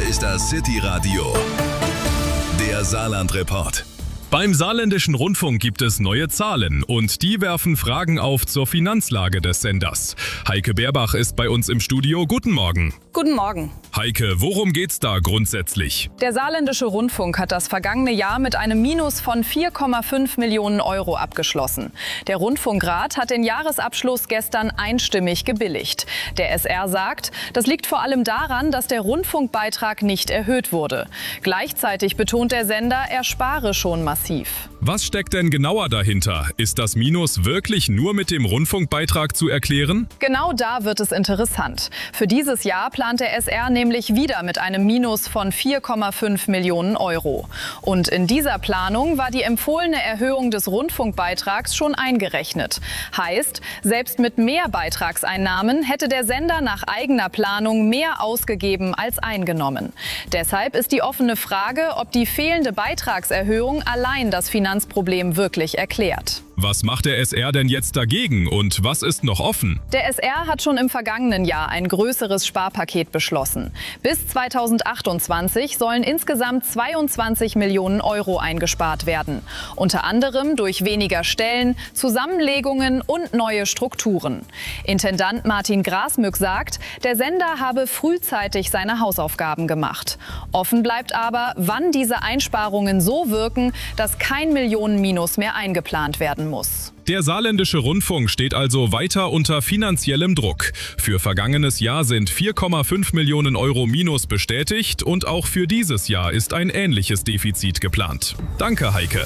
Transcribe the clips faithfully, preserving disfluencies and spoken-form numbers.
ist das City Radio, der Saarland-Report. Beim Saarländischen Rundfunk gibt es neue Zahlen und die werfen Fragen auf zur Finanzlage des Senders. Heike Beerbach ist bei uns im Studio. Guten Morgen. Guten Morgen. Heike, worum geht's da grundsätzlich? Der Saarländische Rundfunk hat das vergangene Jahr mit einem Minus von vier Komma fünf Millionen Euro abgeschlossen. Der Rundfunkrat hat den Jahresabschluss gestern einstimmig gebilligt. Der S R sagt, das liegt vor allem daran, dass der Rundfunkbeitrag nicht erhöht wurde. Gleichzeitig betont der Sender, er spare schon massiv. Was steckt denn genauer dahinter? Ist das Minus wirklich nur mit dem Rundfunkbeitrag zu erklären? Genau da wird es interessant. Für dieses Jahr plant der S R nämlich wieder mit einem Minus von vier Komma fünf Millionen Euro. Und in dieser Planung war die empfohlene Erhöhung des Rundfunkbeitrags schon eingerechnet. Heißt, selbst mit mehr Beitragseinnahmen hätte der Sender nach eigener Planung mehr ausgegeben als eingenommen. Deshalb ist die offene Frage, ob die fehlende Beitragserhöhung allein das Finanzproblem wirklich erklärt. Was macht der S R denn jetzt dagegen und was ist noch offen? Der S R hat schon im vergangenen Jahr ein größeres Sparpaket beschlossen. Bis zweitausendachtundzwanzig sollen insgesamt zweiundzwanzig Millionen Euro eingespart werden. Unter anderem durch weniger Stellen, Zusammenlegungen und neue Strukturen. Intendant Martin Grasmück sagt, der Sender habe frühzeitig seine Hausaufgaben gemacht. Offen bleibt aber, wann diese Einsparungen so wirken, dass kein Millionenminus mehr eingeplant werden muss. Der Saarländische Rundfunk steht also weiter unter finanziellem Druck. Für vergangenes Jahr sind vier Komma fünf Millionen Euro Minus bestätigt und auch für dieses Jahr ist ein ähnliches Defizit geplant. Danke, Heike.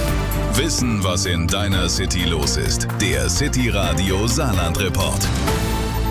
Wissen, was in deiner City los ist. Der City Radio Saarland-Report.